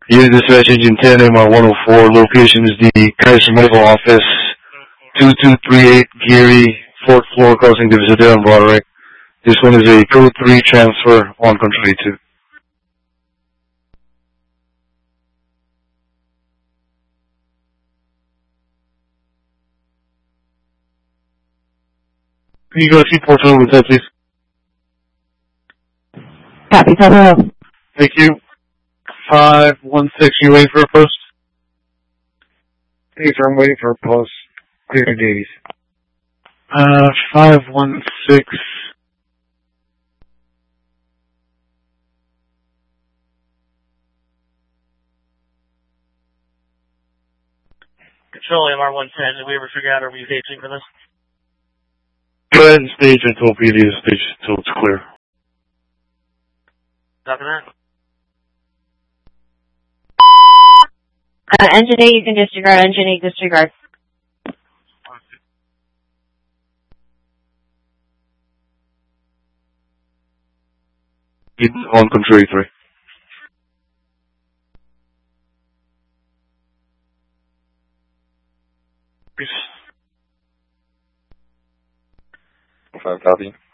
Unit Dispatch Engine 10, MR 104. Location is the Kaiser Medical Office, 2238 Geary, 4th floor, crossing Divisadero on Broadway. This one is a Code 3 transfer on Control 82. Can you go to 420 with that, please? Copy, Papa. Thank you. 516, you waiting for a post? Hey, sir, I'm waiting for a post. Clear days. 516. Control MR 110, did we ever figure out, are we staging for this? Go ahead and stage until PD is staged until it's clear. Copy that. Engine 8, you can disregard. Engine 8, disregard. On Control 83. Copy.